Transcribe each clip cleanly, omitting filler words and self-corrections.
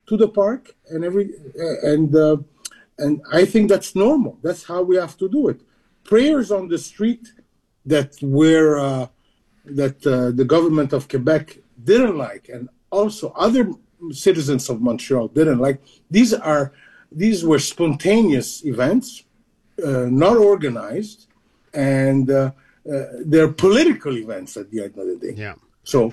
to the park and and I think that's normal. That's how we have to do it. Prayers on the street that the government of Quebec didn't like, and also other citizens of Montreal didn't like. These were spontaneous events, not organized, and they're political events at the end of the day. Yeah. So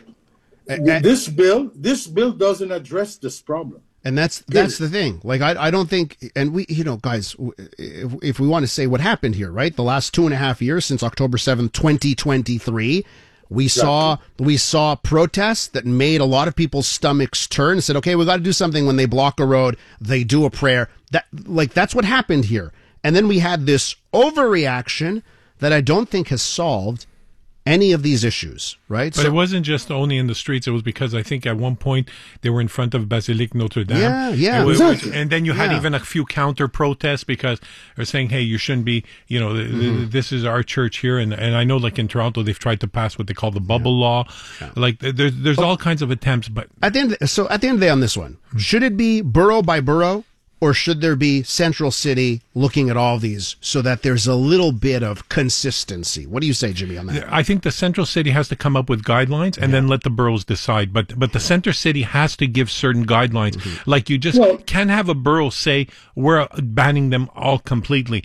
this bill doesn't address this problem. And that's the thing. Like, I don't think, and we, guys, if we want to say what happened here, right? The last 2.5 years since October 7th, 2023, we saw protests that made a lot of people's stomachs turn and said, okay, we got to do something. When they block a road, they do a prayer. That's what happened here. And then we had this overreaction that I don't think has solved any of these issues, right? But it wasn't just only in the streets. It was because I think at one point they were in front of Basilique Notre Dame. Yeah. Exactly. And then you had even a few counter protests because they're saying, hey, you shouldn't be, this is our church here. And I know, like in Toronto, they've tried to pass what they call the bubble law. Yeah. Like there's all kinds of attempts. But at the end of the day on this one, should it be borough by borough? Or should there be Central City looking at all these so that there's a little bit of consistency? What do you say, Jimmy, on that? I think the Central City has to come up with guidelines and then let the boroughs decide. But the Center City has to give certain guidelines. Mm-hmm. Like you just can't have a borough say we're banning them all completely.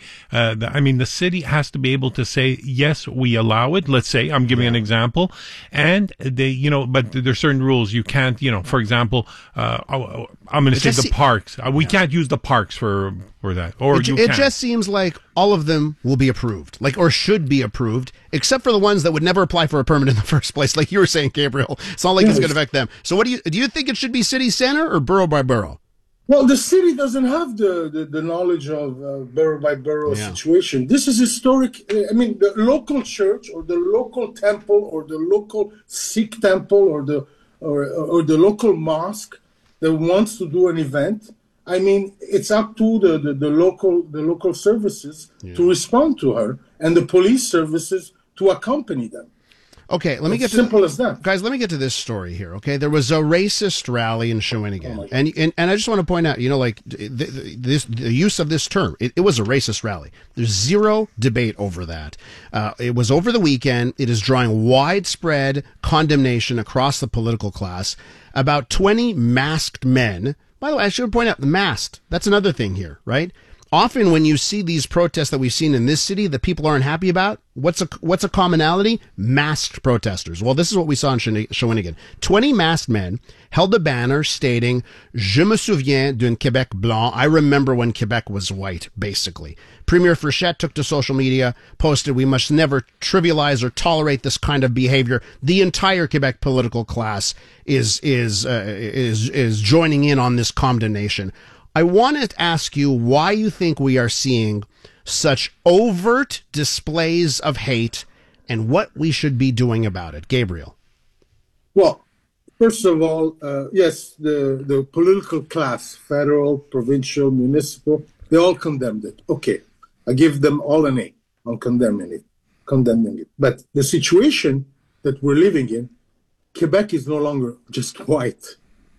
The city has to be able to say, yes, we allow it. Let's say, I'm giving an example. And but there's certain rules. You can't, for example, I'm going to say the parks. We can't use the parks for that. Or it just seems like all of them will be approved, or should be approved, except for the ones that would never apply for a permit in the first place. Like you were saying, Gabriel, it's not like it's going to affect them. So what do you think it should be city center or borough by borough? Well, the city doesn't have the knowledge of borough by borough situation. This is historic. The local church or the local temple or the local Sikh temple or the local mosque that wants to do an event. It's up to the local services to respond to her and the police services to accompany them. Okay, let me get simple as that, guys. Let me get to this story here. Okay, there was a racist rally in Shawinigan, and I just want to point out, the use of this term. It was a racist rally. There's zero debate over that. It was over the weekend. It is drawing widespread condemnation across the political class. About 20 masked men. By the way, I should point out the masked. That's another thing here, right? Often when you see these protests that we've seen in this city that people aren't happy about, what's a commonality? Masked protesters. Well, this is what we saw in Shawinigan. 20 masked men held a banner stating, Je me souviens d'un Québec blanc. I remember when Quebec was white, basically. Premier Frechette took to social media, posted, we must never trivialize or tolerate this kind of behavior. The entire Quebec political class is joining in on this condemnation. I want to ask you why you think we are seeing such overt displays of hate and what we should be doing about it. Gabriel. Well, first of all, yes, the political class, federal, provincial, municipal, they all condemned it. Okay, I give them all an A on condemning it. But the situation that we're living in, Quebec is no longer just white.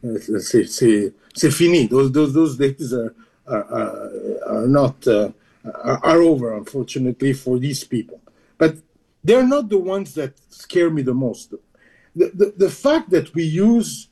C'est fini. Those days are over, unfortunately, for these people. But they're not the ones that scare me the most. The fact that we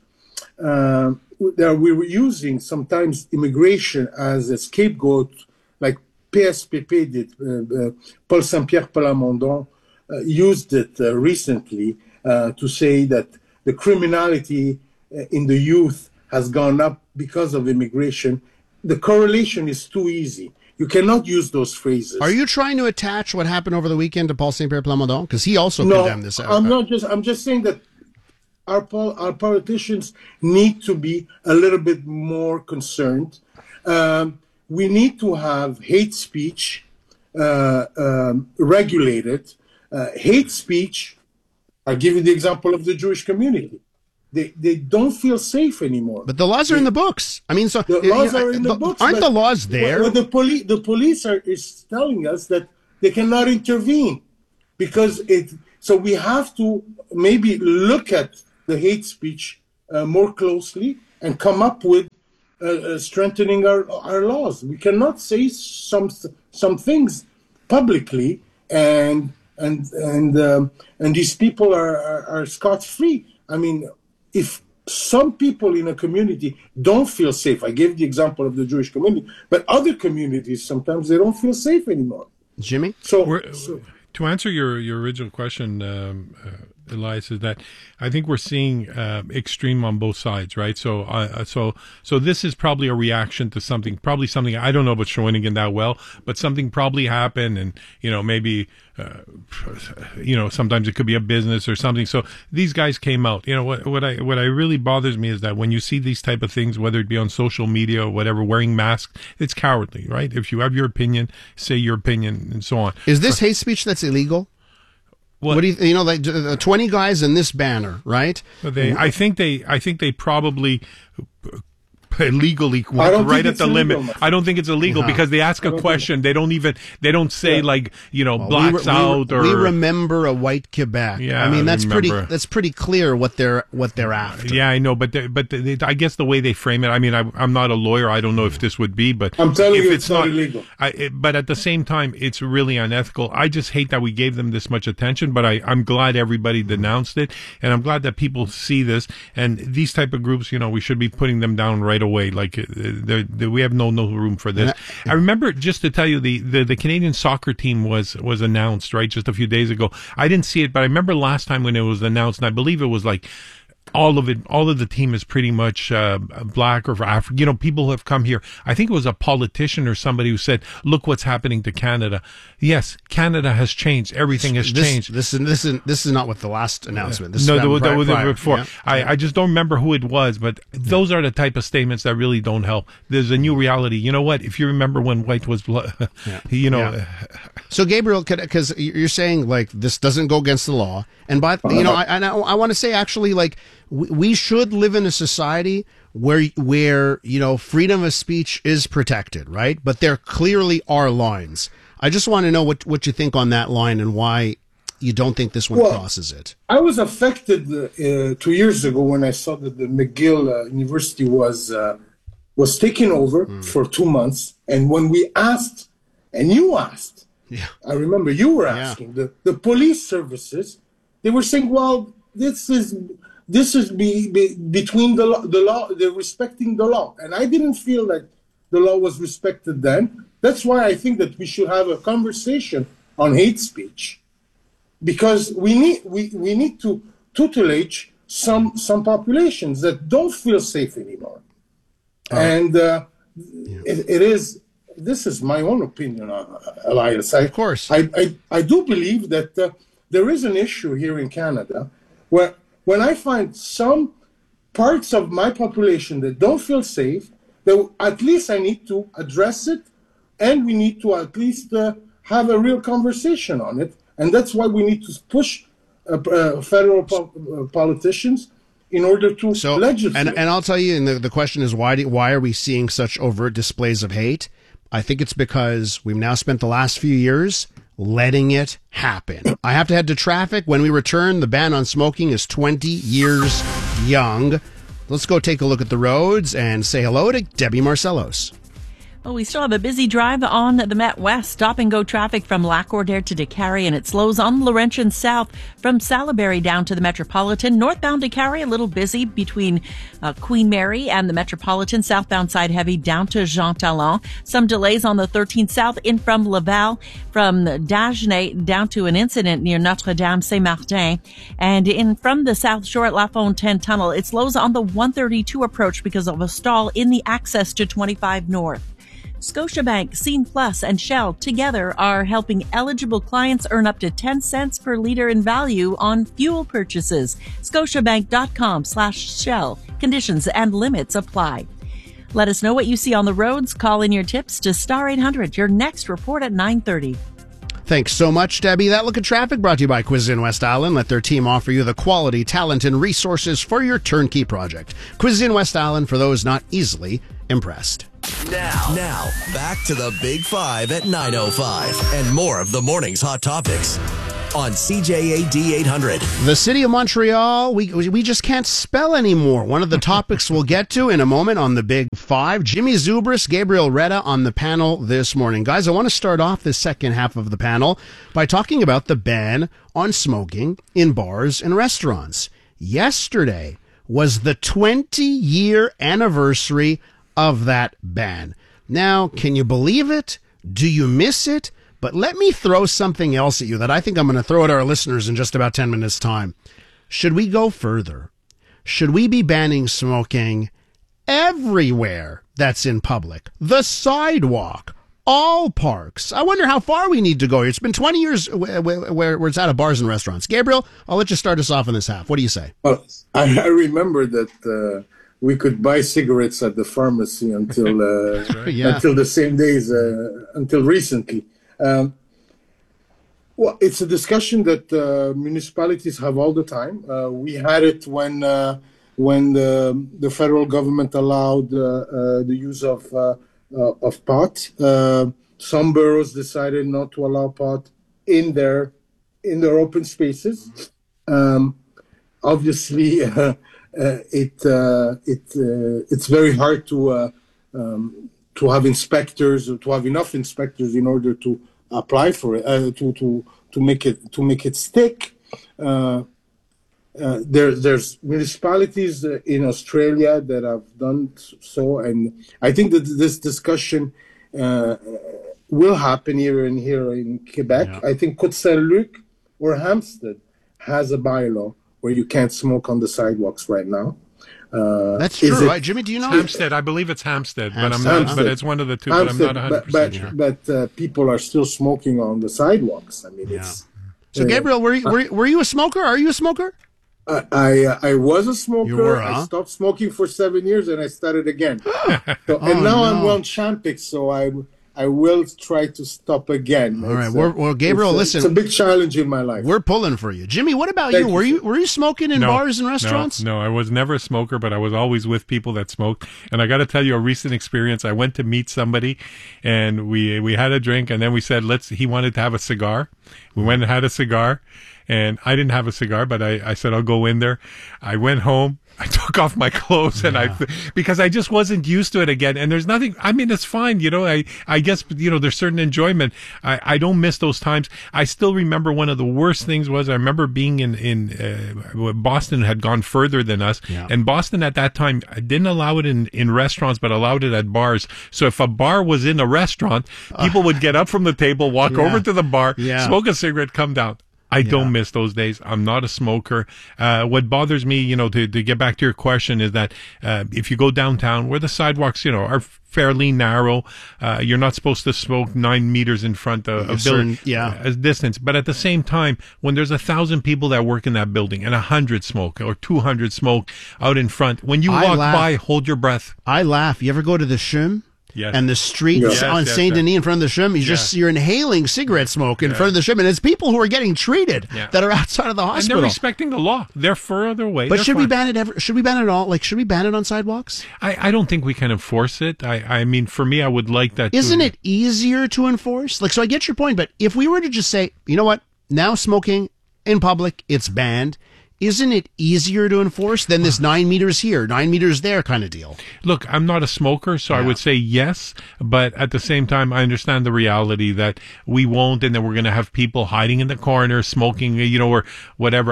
were using sometimes immigration as a scapegoat, like PSPP did, Paul Saint-Pierre Plamondon used it recently to say that the criminality in the youth has gone up because of immigration. The correlation is too easy. You cannot use those phrases. Are you trying to attach what happened over the weekend to Paul Saint-Pierre Plamondon? Because he also condemned this. I'm just saying that our politicians need to be a little bit more concerned. We need to have hate speech regulated. Hate speech, I'll give you the example of the Jewish community. They don't feel safe anymore. But the laws are in the books. The laws are in the books. Aren't the laws there? Well, the police is telling us that they cannot intervene because So we have to maybe look at the hate speech more closely and come up with strengthening our laws. We cannot say some things publicly and these people are scot-free. I mean, if some people in a community don't feel safe, I gave the example of the Jewish community, but other communities, sometimes they don't feel safe anymore. Jimmy? So to answer your original question, Elias, is that I think we're seeing extreme on both sides, right? So this is probably a reaction to something I don't know about Shawinigan that well, but something probably happened, and maybe sometimes it could be a business or something. So these guys came out. What I really bothers me is that when you see these type of things, whether it be on social media or whatever, wearing masks, it's cowardly, right? If you have your opinion, say your opinion, and so on. Is this hate speech that's illegal? What do you like 20 guys in this banner, right? I think they probably illegally went right at the limit. I don't think it's illegal because they ask a question. They don't say blacks out or we remember a white Quebec. Yeah, I mean that's pretty clear what they're after. Yeah, I know, but I guess the way they frame it. I mean, I'm not a lawyer. I don't know if this would be, but I'm telling you, it's not illegal. But at the same time, it's really unethical. I just hate that we gave them this much attention. But I'm glad everybody denounced it, and I'm glad that people see this and these type of groups. We should be putting them down right away. Like we have no room for this. I remember, just to tell you, the Canadian soccer team was announced, right, just a few days ago. I didn't see it, but I remember last time when it was announced, and I believe it was like all of the team is pretty much black or African. People who have come here. I think it was a politician or somebody who said, "Look what's happening to Canada." Yes, Canada has changed. Everything has changed. This is not what the last announcement. This there was before. Yeah. I just don't remember who it was, but those are the type of statements that really don't help. There's a new reality. You know what? If you remember when white was, So Gabriel, because you're saying like this doesn't go against the law, and I want to say actually like. We should live in a society where freedom of speech is protected, right? But there clearly are lines. I just want to know what you think on that line and why you don't think this one crosses it. I was affected 2 years ago when I saw that the McGill University was taken over for 2 months, and when we asked, and you asked, I remember you were asking the police services, they were saying, well, this is between the law, they're respecting the law. And I didn't feel like the law was respected then. That's why I think that we should have a conversation on hate speech, because we need to tutelage some populations that don't feel safe anymore. And this is my own opinion, Elias. Of course. I do believe that there is an issue here in Canada where when I find some parts of my population that don't feel safe, that at least I need to address it, and we need to at least have a real conversation on it. And that's why we need to push federal politicians in order to legislate. And I'll tell you, and the question is, why are we seeing such overt displays of hate? I think it's because we've now spent the last few years letting it happen. I have to head to traffic. When we return, the ban on smoking is 20 years young. Let's go take a look at the roads and say hello to Debbie Marcellos. Well, we still have a busy drive on the Met West. Stop-and-go traffic from Lac-Cordaire to Décarie, and it slows on Laurentian South from Salaberry down to the Metropolitan. Northbound Décarie, a little busy between Queen Mary and the Metropolitan. Southbound side heavy down to Jean Talon. Some delays on the 13th South in from Laval, from Dagenais down to an incident near Notre-Dame-Saint-Martin. And in from the South Shore at La Fontaine Tunnel, it slows on the 132 approach because of a stall in the access to 25 North. Scotiabank, Scene Plus, and Shell together are helping eligible clients earn up to 10 cents per liter in value on fuel purchases. Scotiabank.com/Shell. Conditions and limits apply. Let us know what you see on the roads. Call in your tips to Star 800. Your next report at 9:30. Thanks so much, Debbie. That Look at Traffic brought to you by Cuisine West Island. Let their team offer you the quality, talent, and resources for your turnkey project. Cuisine West Island, for those not easily impressed. Now, back to the Big Five at 9:05 and more of the morning's hot topics on CJAD 800. The city of Montreal, we just can't spell anymore. One of the topics we'll get to in a moment on the Big Five. 5. Jimmy Zubris, Gabriel Retta on the panel this morning. Guys, I want to start off this second half of the panel by talking about the ban on smoking in bars and restaurants. Yesterday was the 20-year anniversary of that ban. Now, can you believe it? Do you miss it? But let me throw something else at you that I think I'm going to throw at our listeners in just about 10 minutes' time. Should we go further? Should we be banning smoking everywhere that's in public? The sidewalk, all parks. I wonder how far we need to go here. It's been 20 years where it's out of bars and restaurants. Gabriel, I'll let you start us off in this half. What do you say? Well, I remember that we could buy cigarettes at the pharmacy until until the same days, until recently. Well, it's a discussion that municipalities have all the time. We had it when the federal government allowed the use of pot. Some boroughs decided not to allow pot in their open spaces. Obviously, it's very hard to have inspectors, or to have enough inspectors in order to apply for it, to make it stick. There's municipalities in Australia that have done so, and I think that this discussion will happen here in Quebec. Yeah. I think Côte Saint-Luc or Hampstead has a bylaw where you can't smoke on the sidewalks right now. That's true, right? Jimmy, do you know? Hampstead, I believe it's Hampstead, but I'm not. But it's one of the two. Hampstead, but I'm not 100% sure. But people are still smoking on the sidewalks. I mean, it's. So, Gabriel, were you a smoker? Are you a smoker? I was a smoker. You were, huh? I stopped smoking for 7 years and I started again. And now I'm on Champix, so I will try to stop again. All right. Well, Gabriel, listen. It's a big challenge in my life. We're pulling for you. Jimmy, what about you? Were you smoking in bars and restaurants? No, I was never a smoker, but I was always with people that smoked. And I got to tell you a recent experience. I went to meet somebody and we had a drink, and then we said, he wanted to have a cigar. We went and had a cigar. And I didn't have a cigar, but I said, I'll go in there. I went home. I took off my clothes because I just wasn't used to it again. And there's nothing, I mean, it's fine. I guess, there's certain enjoyment. I don't miss those times. I still remember one of the worst things was I remember being in Boston had gone further than us. Yeah. And Boston at that time didn't allow it in restaurants, but allowed it at bars. So if a bar was in a restaurant, people would get up from the table, walk over to the bar, smoke a cigarette, come down. I don't miss those days. I'm not a smoker. What bothers me, to get back to your question is that, if you go downtown where the sidewalks, are fairly narrow, you're not supposed to smoke 9 meters in front of a building, distance. But at the same time, when there's 1,000 people that work in that building and 100 smoke or 200 smoke out in front, when you walk by, hold your breath. I laugh. You ever go to the CHUM? Yes. And the streets on Saint Denis in front of the CHUM, you're inhaling cigarette smoke in front of the CHUM, and it's people who are getting treated that are outside of the hospital. And they're respecting the law. They're further away. But should we ban it Should we ban it all? Like, should we ban it on sidewalks? I don't think we can enforce it. I mean, for me, I would like that. Isn't it easier to enforce? So I get your point, but if we were to just say, you know what, now smoking in public, it's banned. Isn't it easier to enforce than this 9 meters here, 9 meters there kind of deal? Look, I'm not a smoker, so I would say yes. But at the same time, I understand the reality that we won't, and then we're going to have people hiding in the corner, smoking, or whatever.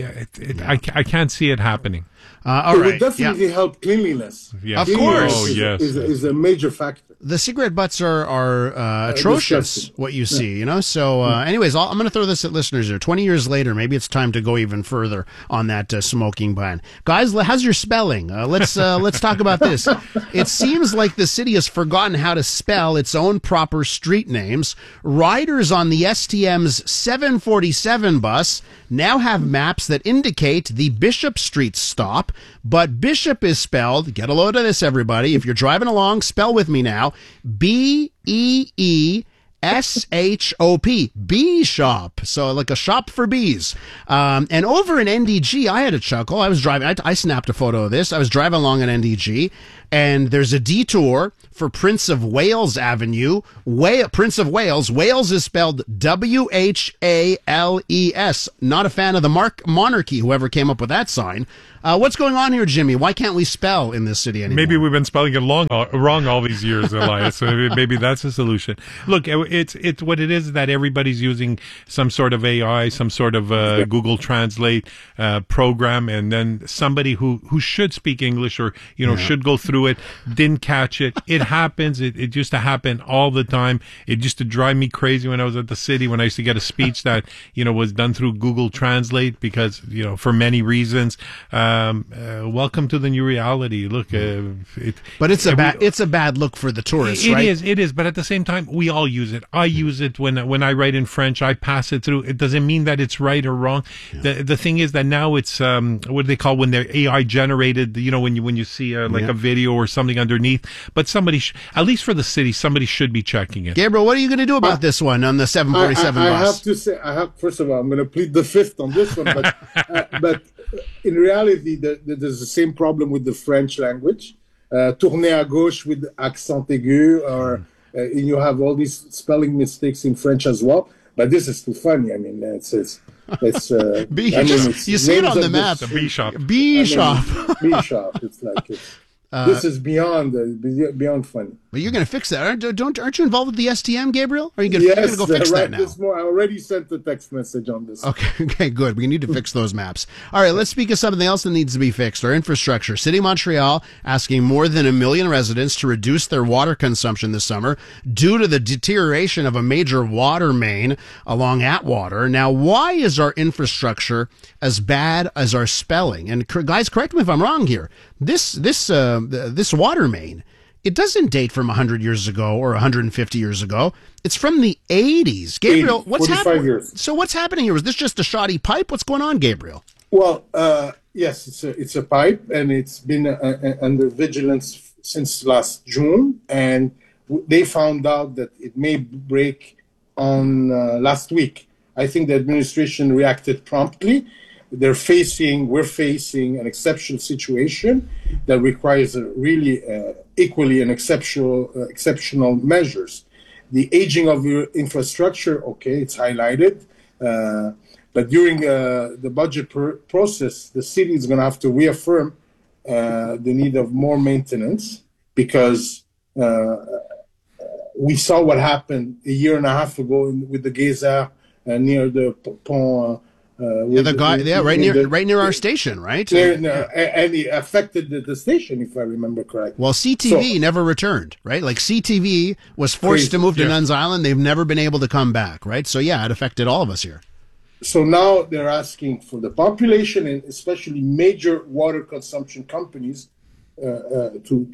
I can't see it happening. All it right. would definitely help cleanliness. Yes. Of course. Is a major factor. The cigarette butts are atrocious, disgusting. What you see, So, anyways, I'm going to throw this at listeners here. 20 years later, maybe it's time to go even further on that smoking ban. Guys, how's your spelling? Let's talk about this. It seems like the city has forgotten how to spell its own proper street names. Riders on the STM's 747 bus now have maps that indicate the Bishop Street stop, but Bishop is spelled, get a load of this, everybody. If you're driving along, spell with me now, BEESHOP, bee shop. So like a shop for bees. And over in NDG, I had a chuckle. I was driving, I snapped a photo of this. I was driving along in NDG, and there's a detour for Prince of Wales Avenue. Prince of Wales. Wales is spelled Whales. Not a fan of the monarchy, whoever came up with that sign. What's going on here, Jimmy? Why can't we spell in this city anymore? Maybe we've been spelling it wrong all these years, Elias. So maybe that's a solution. Look, it's what it is that everybody's using some sort of AI, some sort of Google Translate program, and then somebody who should speak English or should go through it didn't catch it. It happens. It used to happen all the time. It used to drive me crazy when I was at the city, when I used to get a speech that was done through Google Translate because for many reasons. Welcome to the new reality. Look, but it's a bad look for the tourists, right? It is. But at the same time, we all use it. I use it when I write in French. I pass it through. It doesn't mean that it's right or wrong. Yeah. The thing is that now it's what do they call when they're AI generated? When you see a video or something underneath. But somebody, at least for the city, somebody should be checking it. Gabriel, what are you going to do about this one on the 747 bus? I have to say, first of all, I'm going to plead the fifth on this one, but in reality, there's the same problem with the French language. Tourner à gauche with accent aigu, or you have all these spelling mistakes in French as well. But this is too funny. I mean, it's you see it on the map. The B-shop. B-shop. B-shop. It's like this is beyond funny. But you're going to fix that, aren't you involved with the STM, Gabriel? Are you going to go fix that now? I already sent a text message on this. Okay, good. We need to fix those maps. All right, let's speak of something else that needs to be fixed. Our infrastructure. City of Montreal asking more than 1 million residents to reduce their water consumption this summer due to the deterioration of a major water main along Atwater. Now, why is our infrastructure as bad as our spelling? And guys, correct me if I'm wrong here. This water main, it doesn't date from 100 years ago or 150 years ago. It's from the 80s. Gabriel, what's happening? So what's happening here? Was this just a shoddy pipe? What's going on, Gabriel? Well, yes, it's a pipe, and it's been under vigilance since last June, and they found out that it may break on last week. I think the administration reacted promptly. We're facing an exceptional situation that requires really equally an exceptional measures. The aging of your infrastructure, okay, it's highlighted, but during the budget process, the city is going to have to reaffirm the need of more maintenance because we saw what happened a year and a half ago with the Geyser near the pont. Right near our station, right? And it affected the station, if I remember correctly. Well, CTV never returned, right? Like CTV was forced to move to Nuns Island. They've never been able to come back, right? So yeah, it affected all of us here. So now they're asking for the population and especially major water consumption companies to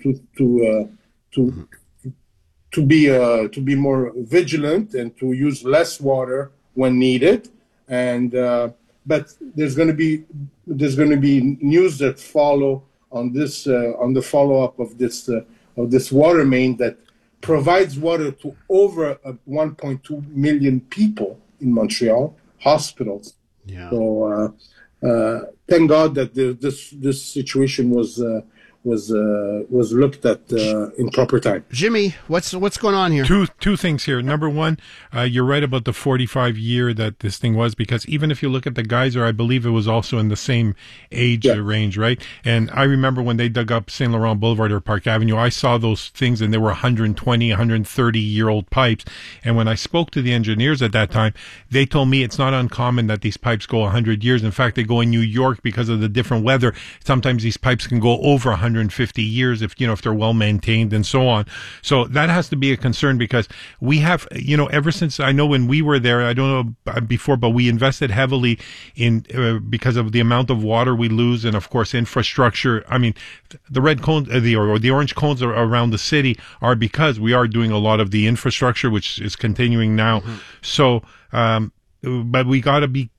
be more vigilant and to use less water when needed. And but there's going to be news that follow on this on the follow up of this water main that provides water to over 1.2 million people in Montreal, hospitals. Yeah. So thank God that this situation was looked at in proper time. Jimmy, what's going on here? Two things here. Number one, you're right about the 45 year that this thing was, because even if you look at the geyser, I believe it was also in the same age range, right? And I remember when they dug up Saint Laurent Boulevard or Park Avenue, I saw those things and they were 120, 130 year old pipes. And when I spoke to the engineers at that time, they told me it's not uncommon that these pipes go 100 years. In fact, they go in New York because of the different weather. Sometimes these pipes can go over 150 years if they're well maintained and so on. So that has to be a concern because we have, ever since, I know when we were there, I don't know before, but we invested heavily in because of the amount of water we lose and of course infrastructure. I mean, the red cones, the orange cones around the city are because we are doing a lot of the infrastructure, which is continuing now. Mm-hmm. So, but we got to be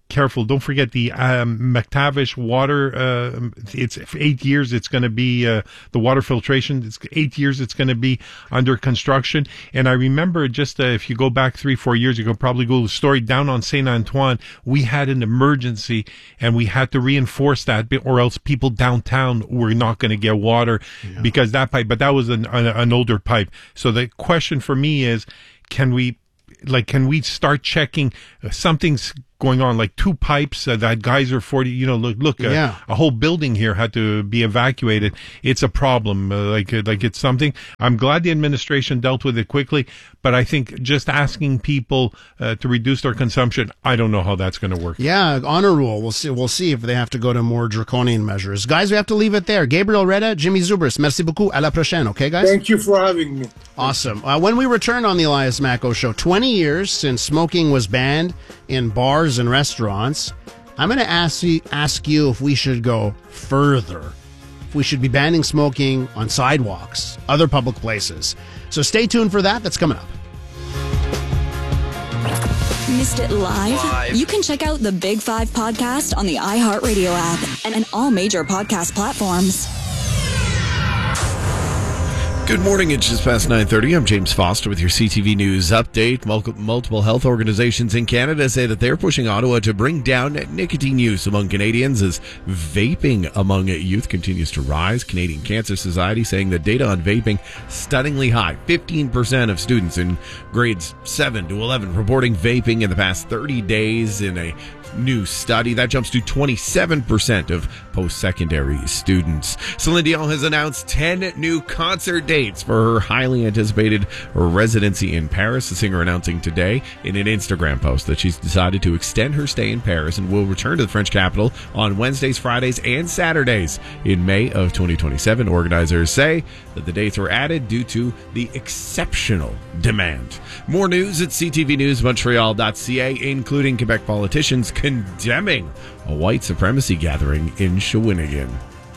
careful. Don't forget the McTavish water. It's 8 years. It's going to be the water filtration. It's 8 years. It's going to be under construction. And I remember just if you go back 3-4 years ago, probably Google the story down on Saint Antoine. We had an emergency and we had to reinforce that, or else people downtown were not going to get water because that pipe. But that was an older pipe. So the question for me is, can we start checking something's going on, like 2 pipes that geyser 40, look, a whole building here had to be evacuated. It's a problem. Like it's something. I'm glad the administration dealt with it quickly, but I think just asking people to reduce their consumption, I don't know how that's going to work. Yeah, honor rule. We'll see if they have to go to more draconian measures. Guys, we have to leave it there. Gabriel Reda, Jimmy Zubris, merci beaucoup. À la prochaine, okay, guys? Thank you for having me. Awesome. When we return on the Elias Macko Show, 20 years since smoking was banned in bars and restaurants, I'm going to ask you if we should go further. If we should be banning smoking on sidewalks, other public places. So stay tuned for that. That's coming up. Missed it live? You can check out the Big 5 podcast on the iHeartRadio app and all major podcast platforms. Good morning. It's just past 9:30. I'm James Foster with your CTV News update. Multiple health organizations in Canada say that they're pushing Ottawa to bring down nicotine use among Canadians as vaping among youth continues to rise. Canadian Cancer Society saying that data on vaping stunningly high. 15% of students in grades 7 to 11 reporting vaping in the past 30 days in a new study. That jumps to 27% of post-secondary students. Celine Dion has announced 10 new concert dates for her highly anticipated residency in Paris. The singer announcing today in an Instagram post that she's decided to extend her stay in Paris and will return to the French capital on Wednesdays, Fridays, and Saturdays in May of 2027. Organizers say that the dates were added due to the exceptional demand. More news at ctvnewsmontreal.ca, including Quebec politicians condemning a white supremacy gathering in Shawinigan.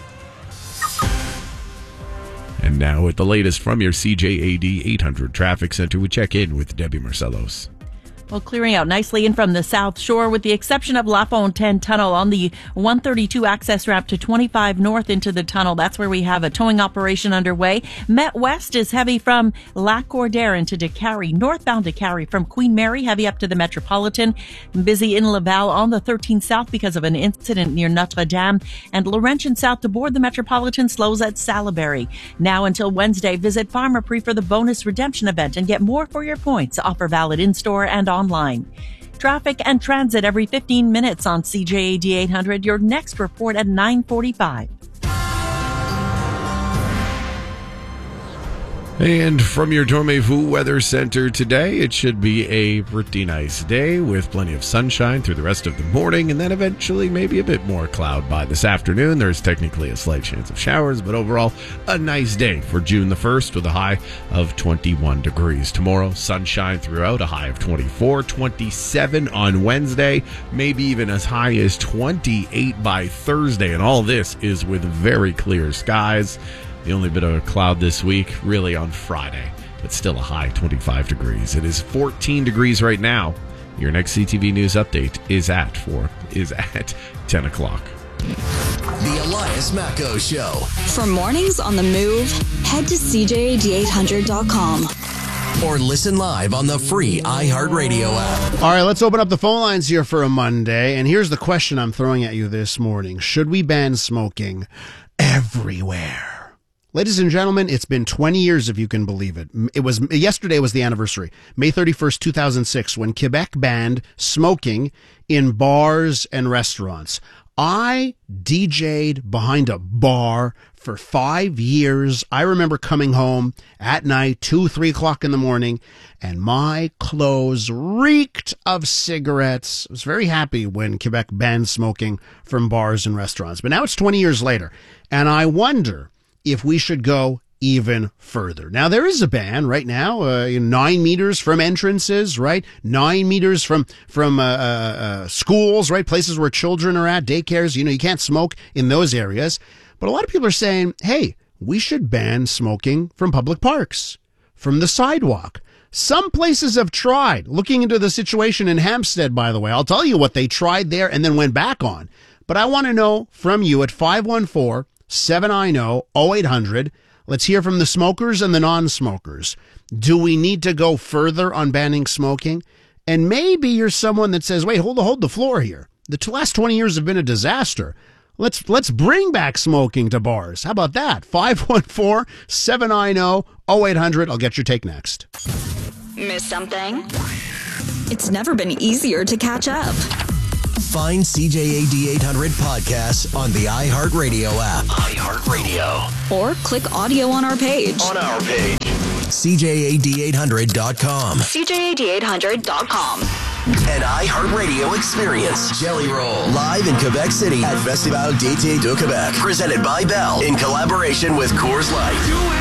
And now with the latest from your CJAD 800 Traffic Center, we check in with Debbie Marcellos. Well, clearing out nicely in from the South Shore, with the exception of La Fontaine Tunnel on the 132 access ramp to 25 north into the tunnel. That's where we have a towing operation underway. Met West is heavy from Lac-Cordaire into Décarie. Northbound Décarie from Queen Mary, heavy up to the Metropolitan. Busy in Laval on the 13 South because of an incident near Notre Dame. And Laurentian South to board the Metropolitan slows at Salaberry. Now until Wednesday, visit Pharmaprix for the bonus redemption event and get more for your points. Offer valid in-store and online. Traffic and transit every 15 minutes on CJAD 800. Your next report at 9:45. And from your Dormez-vous Weather Center today, it should be a pretty nice day with plenty of sunshine through the rest of the morning, and then eventually maybe a bit more cloud by this afternoon. There's technically a slight chance of showers, but overall a nice day for June the 1st with a high of 21 degrees. Tomorrow, sunshine throughout, a high of 24, 27 on Wednesday, maybe even as high as 28 by Thursday, and all this is with very clear skies. The only bit of a cloud this week, really on Friday, but still a high 25 degrees. It is 14 degrees right now. Your next CTV News update is at 10 o'clock. The Elias Macko Show. For mornings on the move, head to CJAD800.com. Or listen live on the free iHeartRadio app. All right, let's open up the phone lines here for a Monday. And here's the question I'm throwing at you this morning. Should we ban smoking everywhere? Ladies and gentlemen, it's been 20 years, if you can believe it. Yesterday was the anniversary, May 31st, 2006, when Quebec banned smoking in bars and restaurants. I DJ'd behind a bar for 5 years. I remember coming home at night, 2, 3 o'clock in the morning, and my clothes reeked of cigarettes. I was very happy when Quebec banned smoking from bars and restaurants. But now it's 20 years later, and I wonder if we should go even further. Now, there is a ban right now, 9 meters from entrances, right? 9 meters from schools, right? Places where children are at, daycares, you can't smoke in those areas. But a lot of people are saying, hey, we should ban smoking from public parks, from the sidewalk. Some places have tried. Looking into the situation in Hampstead, by the way, I'll tell you what they tried there and then went back on. But I want to know from you at 514-790-0800. Let's hear from the smokers and the non-smokers. Do we need to go further on banning smoking? And maybe you're someone that says, wait, hold the floor here. The last 20 years have been a disaster. Let's bring back smoking to bars. How about that? 514-790-0800. I'll get your take next. Miss something? It's never been easier to catch up. Find CJAD 800 podcasts on the iHeartRadio app. iHeartRadio. Or click audio on our page. CJAD800.com. CJAD800.com. An iHeartRadio experience. Jelly Roll. Live in Quebec City at Festival d'été de Québec. Presented by Bell in collaboration with Coors Light.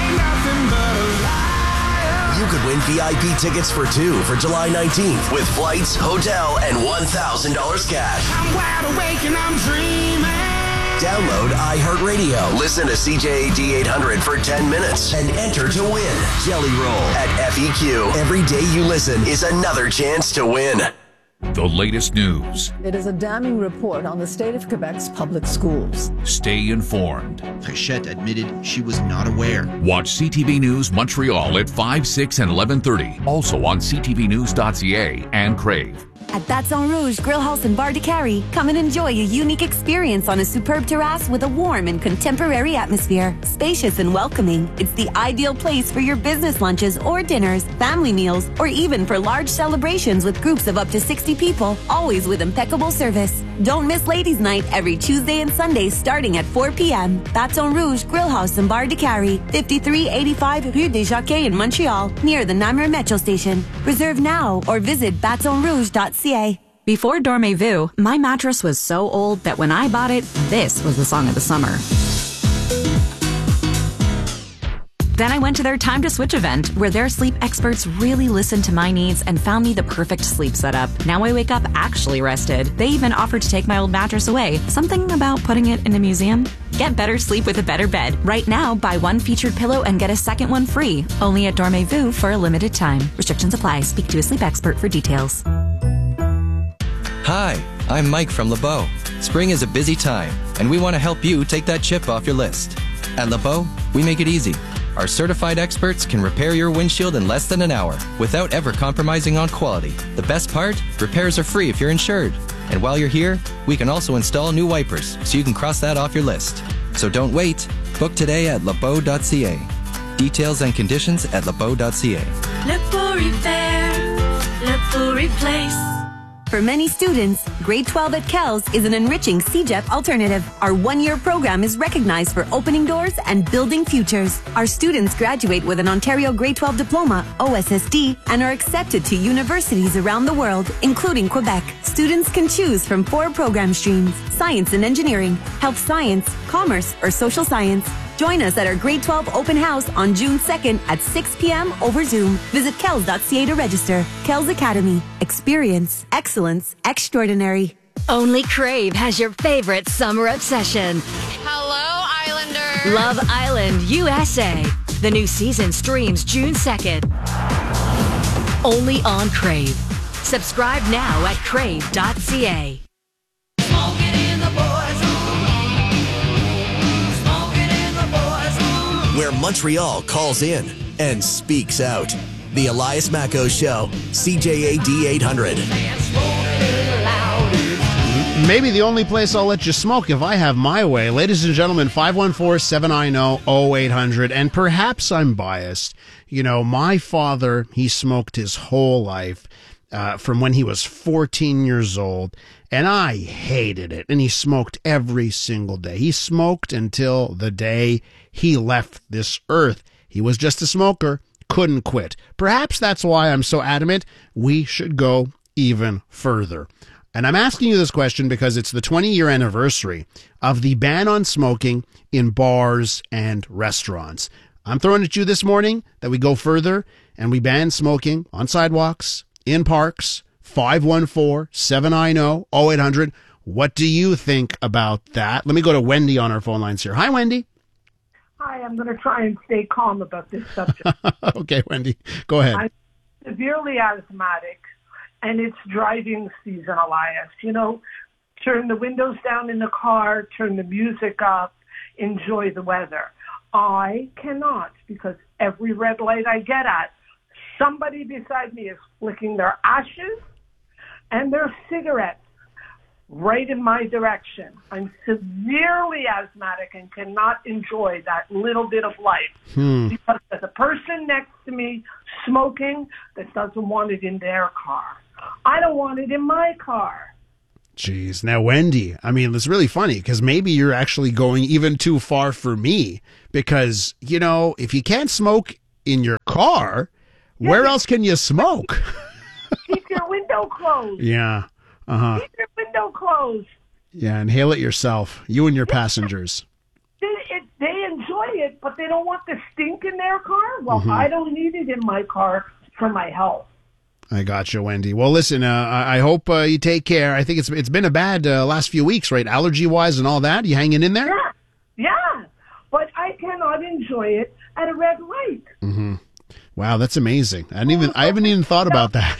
You could win VIP tickets for two for July 19th with flights, hotel, and $1,000 cash. I'm wide awake and I'm dreaming. Download iHeartRadio. Listen to CJAD 800 for 10 minutes and enter to win. Jelly Roll at FEQ. Every day you listen is another chance to win. The latest news. It is a damning report on the state of Quebec's public schools. Stay informed. Fréchette admitted she was not aware. Watch CTV News Montreal at 5, 6, and 11:30. Also on ctvnews.ca and Crave. At Baton Rouge Grill House and Bar de Carrie, come and enjoy a unique experience on a superb terrace with a warm and contemporary atmosphere. Spacious and welcoming, it's the ideal place for your business lunches or dinners, family meals, or even for large celebrations with groups of up to 60 people, always with impeccable service. Don't miss Ladies' Night every Tuesday and Sunday starting at 4 p.m. Baton Rouge Grill House and Bar de Carrie, 5385 Rue des Jockeys in Montreal, near the Namur Metro Station. Reserve now or visit batonrouge.ca. Before Dormez-vous, my mattress was so old that when I bought it, this was the song of the summer. Then I went to their Time to Switch event, where their sleep experts really listened to my needs and found me the perfect sleep setup. Now I wake up actually rested. They even offered to take my old mattress away. Something about putting it in a museum? Get better sleep with a better bed. Right now, buy one featured pillow and get a second one free. Only at Dormez-vous for a limited time. Restrictions apply. Speak to a sleep expert for details. Hi, I'm Mike from LeBeau. Spring is a busy time, and we want to help you take that chip off your list. At LeBeau, we make it easy. Our certified experts can repair your windshield in less than an hour without ever compromising on quality. The best part? Repairs are free if you're insured. And while you're here, we can also install new wipers so you can cross that off your list. So don't wait. Book today at lebeau.ca. Details and conditions at lebeau.ca. LeBeau Repair, LeBeau Replace. For many students, grade 12 at Kells is an enriching CEGEP alternative. Our one-year program is recognized for opening doors and building futures. Our students graduate with an Ontario grade 12 diploma, OSSD, and are accepted to universities around the world, including Quebec. Students can choose from 4 program streams: science and engineering, health science, commerce, or social science. Join us at our grade 12 open house on June 2nd at 6 p.m. over Zoom. Visit Kells.ca to register. Kells Academy. Experience. Excellence. Extraordinary. Only Crave has your favorite summer obsession. Hello, Islander. Love Island, USA. The new season streams June 2nd. Only on Crave. Subscribe now at crave.ca. Where Montreal calls in and speaks out. The Elias Macco Show, CJAD 800. Maybe the only place I'll let you smoke if I have my way. Ladies and gentlemen, 514-790-0800. And perhaps I'm biased. You know, my father, he smoked his whole life from when he was 14 years old. And I hated it. And he smoked every single day. He smoked until the day he left this earth. He was just a smoker, couldn't quit. Perhaps that's why I'm so adamant we should go even further. And I'm asking you this question because it's the 20-year anniversary of the ban on smoking in bars and restaurants. I'm throwing at you this morning that we go further and we ban smoking on sidewalks, in parks. Hi, I'm going to try and stay calm about this subject. Okay, Wendy, go ahead. I'm severely asthmatic, and it's driving season, Elias. You know, turn the windows down in the car, turn the music up, enjoy the weather. I cannot, because every red light I get at, somebody beside me is flicking their ashes and their cigarettes right in my direction. I'm severely asthmatic and cannot enjoy that little bit of life because there's a person next to me smoking that doesn't want it in their car. I don't want it in my car. Jeez. Now, Wendy, I mean, it's really funny because maybe you're actually going even too far for me because, you know, if you can't smoke in your car, where else can you smoke? Keep your window closed. Yeah. Uh-huh. Keep your window closed. Yeah, inhale it yourself, you and your passengers. They enjoy it, but they don't want the stink in their car? Well, I don't need it in my car for my health. I got you, Wendy. Well, listen, I hope you take care. I think it's been a bad last few weeks, right? Allergy-wise and all that. You hanging in there? Yeah. But I cannot enjoy it at a red light. Mm-hmm. Wow, that's amazing. I haven't even thought about that.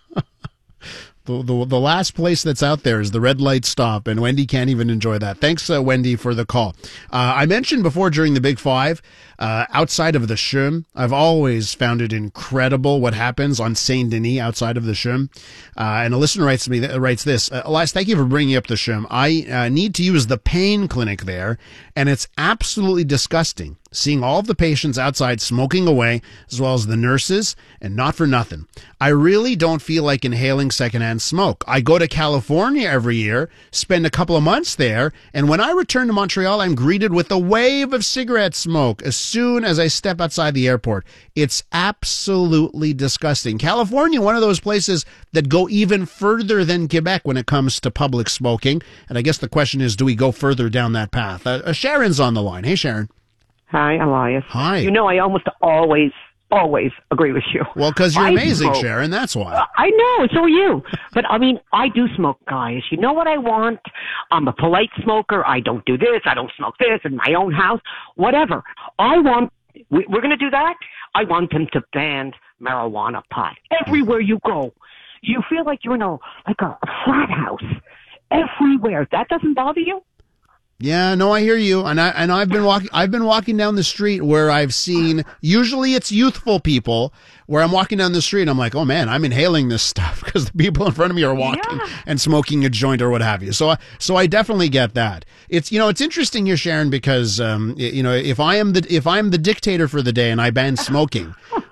The last place that's out there is the red light stop, and Wendy can't even enjoy that. Thanks, Wendy, for the call. I mentioned before during the Big Five, outside of the CHUM, I've always found it incredible what happens on Saint Denis outside of the CHUM. And a listener writes this, Elias, thank you for bringing up the CHUM. I need to use the pain clinic there, and it's absolutely disgusting seeing all of the patients outside smoking away, as well as the nurses, and not for nothing. I really don't feel like inhaling secondhand smoke. I go to California every year, spend a couple of months there, and when I return to Montreal, I'm greeted with a wave of cigarette smoke as soon as I step outside the airport. It's absolutely disgusting. California, one of those places that go even further than Quebec when it comes to public smoking, and I guess the question is, do we go further down that path? Sharon's on the line. Hey, Sharon. Hi, Elias. Hi. You know, I almost always agree with you. Well, because you're amazing, Sharon, that's why. I know, so are you. But, I mean, I do smoke, guys. You know what I want? I'm a polite smoker. I don't do this. I don't smoke this in my own house. Whatever. We're going to do that? I want them to ban marijuana pot. Everywhere you go, you feel like you're in a frat house. Everywhere. That doesn't bother you? Yeah, no, I hear you, and I've been walking down the street where I've seen, usually it's youthful people, where I'm walking down the street and I'm like, oh man, I'm inhaling this stuff because the people in front of me are walking and smoking a joint or what have you. So I definitely get that. It's interesting here, Sharon, because if I'm the dictator for the day and I ban smoking,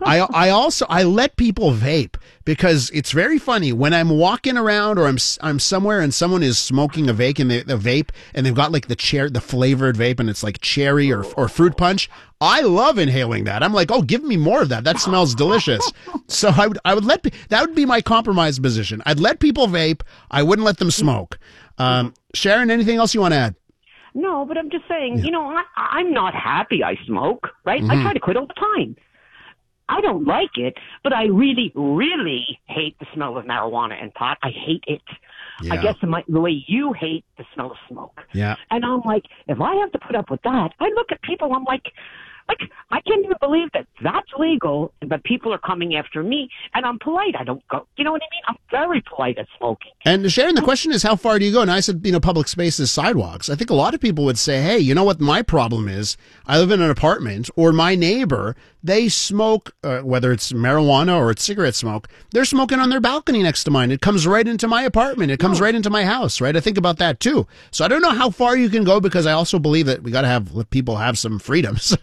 I let people vape because it's very funny when I'm walking around or I'm somewhere and someone is smoking a vape and they've got like the flavored vape and it's like cherry or fruit punch. I love inhaling that. I'm like, oh, give me more of that. That smells delicious. So I would that would be my compromise position. I'd let people vape. I wouldn't let them smoke. Sharon, anything else you want to add? No, but I'm just saying, I'm not happy I smoke, right? I try to quit all the time. I don't like it, but I really, really hate the smell of marijuana and pot. I hate it. Yeah. I guess the way you hate the smell of smoke. Yeah. And I'm like, if I have to put up with that, I look at people, I'm like, I can't even believe that that's legal, but people are coming after me, and I'm polite. I don't go, you know what I mean? I'm very polite at smoking. And Sharon, the question is, how far do you go? And I said, public spaces, sidewalks. I think a lot of people would say, hey, you know what my problem is? I live in an apartment, or my neighbor, they smoke, whether it's marijuana or it's cigarette smoke, they're smoking on their balcony next to mine. It comes right into my apartment. It comes right into my house, right? I think about that too. So I don't know how far you can go because I also believe that we got to let people have some freedoms,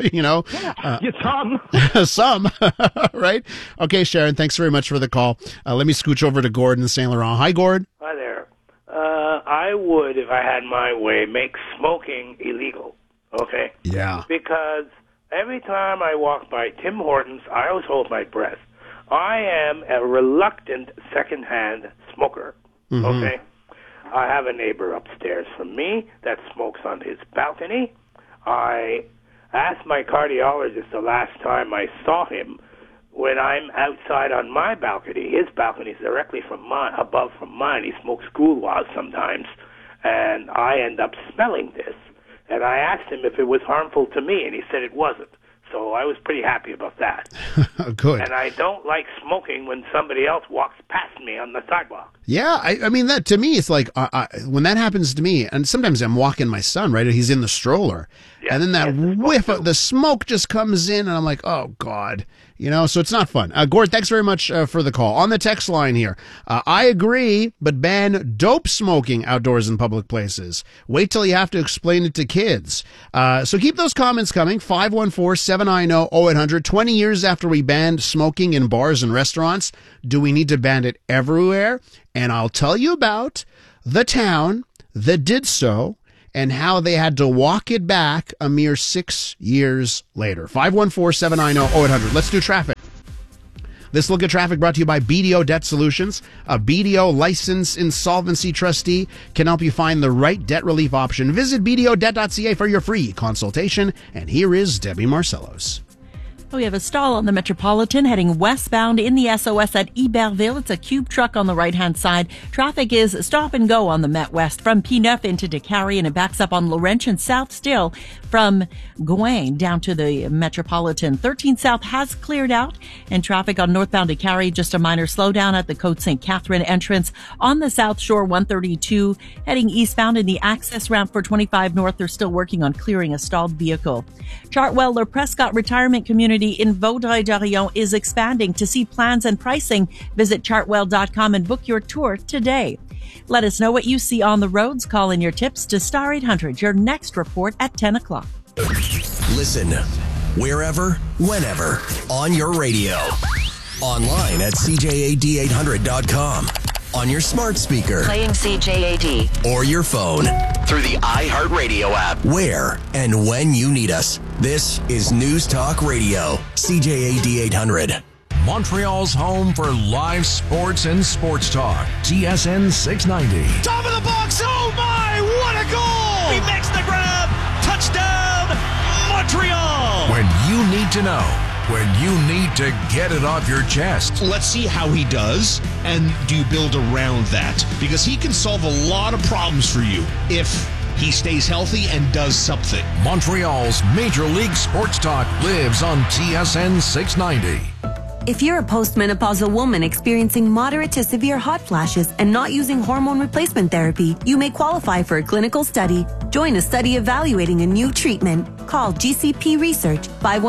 some, right? Okay, Sharon, thanks very much for the call. Let me scooch over to Gordon in Saint Laurent. Hi, Gord. Hi there. I would, if I had my way, make smoking illegal, okay? Yeah. Because every time I walk by Tim Hortons, I always hold my breath. I am a reluctant secondhand smoker, okay? I have a neighbor upstairs from me that smokes on his balcony. I asked my cardiologist the last time I saw him when I'm outside on my balcony. His balcony is directly above from mine. He smokes gouloirs sometimes, and I end up smelling this. And I asked him if it was harmful to me, and he said it wasn't. So I was pretty happy about that. Good. And I don't like smoking when somebody else walks past me on the sidewalk. Yeah, I mean, that to me, it's like when that happens to me, and sometimes I'm walking my son, right? He's in the stroller. And then that whiff of the smoke just comes in, and I'm like, oh, God. You know, so it's not fun. Gord, thanks very much for the call. On the text line here, I agree, but ban dope smoking outdoors in public places. Wait till you have to explain it to kids. So keep those comments coming. 514-790-0800. 20 years after we banned smoking in bars and restaurants, do we need to ban it everywhere? And I'll tell you about the town that did so and how they had to walk it back a mere 6 years later. 514-790-0800. Let's do traffic. This look at traffic brought to you by BDO Debt Solutions. A BDO licensed insolvency trustee can help you find the right debt relief option. Visit bdodebt.ca for your free consultation. And here is Debbie Marcellos. We have a stall on the Metropolitan heading westbound in the SOS at Iberville. It's a cube truck on the right-hand side. Traffic is stop and go on the Met West from P9 into Décarie, and it backs up on Laurentian South still from Gouin down to the Metropolitan. 13 South has cleared out, and traffic on northbound Décarie, just a minor slowdown at the Côte St. Catherine entrance. On the South Shore, 132 heading eastbound in the access ramp for 25 North. They're still working on clearing a stalled vehicle. Chartwell or Prescott Retirement Community in Vaudreuil-Dorion is expanding. To see plans and pricing, visit chartwell.com and book your tour today. Let us know what you see on the roads. Call in your tips to Star 800. Your next report at 10 o'clock. Listen wherever, whenever, on your radio. Online at CJAD800.com. On your smart speaker. Playing CJAD. Or your phone. Through the iHeartRadio app. Where and when you need us. This is News Talk Radio. CJAD 800. Montreal's home for live sports and sports talk. TSN 690. Top of the box. Oh my, what a goal! He makes the grab. Touchdown, Montreal. When you need to know. When you need to get it off your chest. Let's see how he does, and do you build around that? Because he can solve a lot of problems for you if he stays healthy and does something. Montreal's Major League Sports Talk lives on TSN 690. If you're a postmenopausal woman experiencing moderate to severe hot flashes and not using hormone replacement therapy, you may qualify for a clinical study. Join a study evaluating a new treatment. Call GCP Research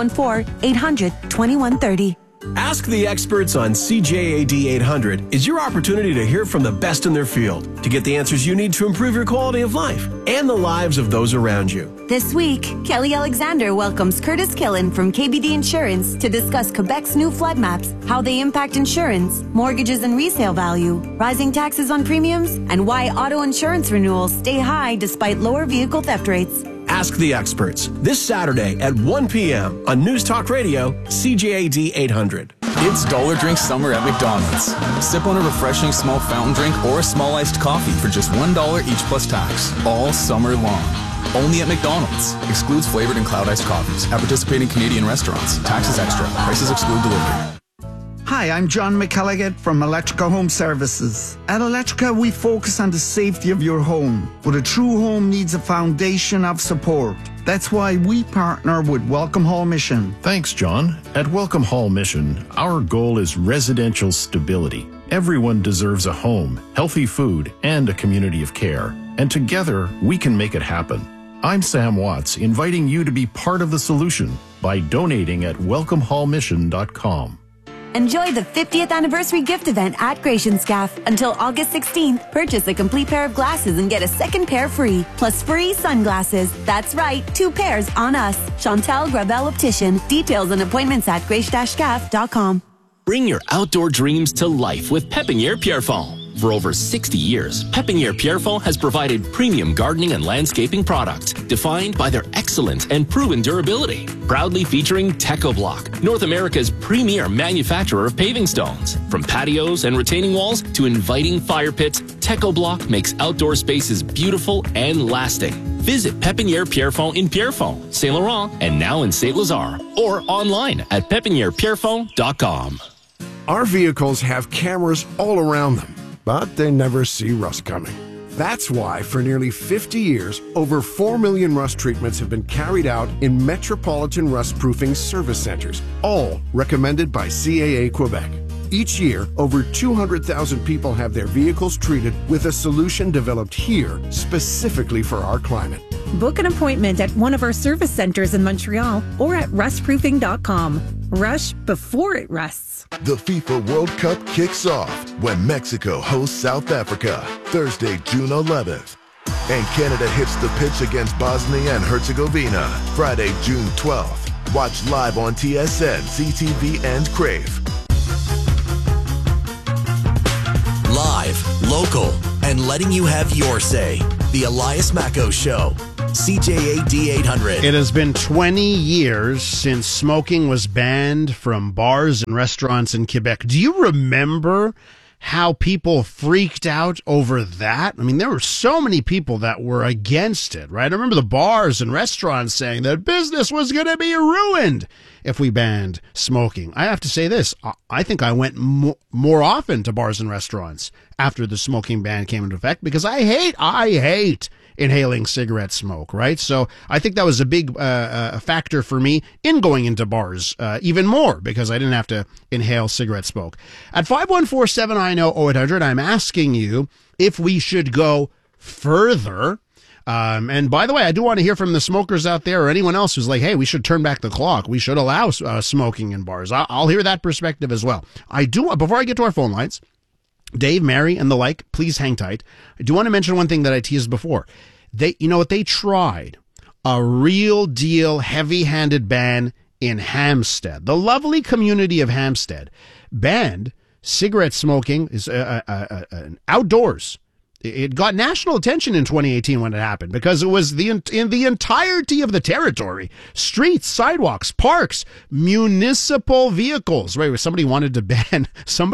514-800-2130. Ask the Experts on CJAD 800 is your opportunity to hear from the best in their field to get the answers you need to improve your quality of life and the lives of those around you. This week, Kelly Alexander welcomes Curtis Killen from KBD Insurance to discuss Quebec's new flood maps, how they impact insurance, mortgages and resale value, rising taxes on premiums, and why auto insurance renewals stay high despite lower vehicle theft rates. Ask the Experts this Saturday at 1 p.m. on News Talk Radio, CJAD 800. It's Dollar Drink Summer at McDonald's. Sip on a refreshing small fountain drink or a small iced coffee for just $1 each plus tax, all summer long. Only at McDonald's. Excludes flavored and cloud iced coffees at participating Canadian restaurants. Taxes extra. Prices exclude delivery. Hi, I'm John McElligott from Electrica Home Services. At Electrica, we focus on the safety of your home, but a true home needs a foundation of support. That's why we partner with Welcome Hall Mission. Thanks, John. At Welcome Hall Mission, our goal is residential stability. Everyone deserves a home, healthy food, and a community of care. And together, we can make it happen. I'm Sam Watts, inviting you to be part of the solution by donating at welcomehallmission.com. Enjoy the 50th anniversary gift event at Gratianscaf. Until August 16th, purchase a complete pair of glasses and get a second pair free, plus free sunglasses. That's right, 2 pairs on us. Chantal Gravel Optician. Details and appointments at grace-scaf.com. Bring your outdoor dreams to life with Pépinière Pierrefonds. For over 60 years, Pépinière Pierrefonds has provided premium gardening and landscaping products defined by their excellent and proven durability. Proudly featuring TechoBlock, North America's premier manufacturer of paving stones. From patios and retaining walls to inviting fire pits, TechoBlock makes outdoor spaces beautiful and lasting. Visit Pépinière Pierrefonds in Pierrefonds, Saint Laurent, and now in Saint Lazare, or online at pépinièrepierrefonds.com. Our vehicles have cameras all around them, but they never see rust coming. That's why, for nearly 50 years, over 4 million rust treatments have been carried out in metropolitan rust-proofing service centers, all recommended by CAA Quebec. Each year, over 200,000 people have their vehicles treated with a solution developed here specifically for our climate. Book an appointment at one of our service centers in Montreal or at rustproofing.com. Rush before it rusts. The FIFA World Cup kicks off when Mexico hosts South Africa, Thursday, June 11th. And Canada hits the pitch against Bosnia and Herzegovina, Friday, June 12th. Watch live on TSN, CTV, and Crave. Live, local, and letting you have your say. The Elias Macco Show. CJAD 800. It has been 20 years since smoking was banned from bars and restaurants in Quebec. Do you remember how people freaked out over that? I mean, there were so many people that were against it, right? I remember the bars and restaurants saying that business was going to be ruined if we banned smoking. I have to say this. I think I went more often to bars and restaurants after the smoking ban came into effect because I hate inhaling cigarette smoke, right? So I think that was a big factor for me in going into bars even more because I didn't have to inhale cigarette smoke. At 514-790-0800, I'm asking you if we should go further. And by the way, I do want to hear from the smokers out there or anyone else who's like, hey, we should turn back the clock. We should allow smoking in bars. I'll hear that perspective as well. Before I get to our phone lines, Dave, Mary, and the like, please hang tight. I do want to mention one thing that I teased before. They tried a real deal heavy-handed ban in Hampstead. The lovely community of Hampstead banned cigarette smoking is outdoors. It got national attention in 2018 when it happened because it was in the entirety of the territory. Streets, sidewalks, parks, municipal vehicles, right? Somebody wanted to ban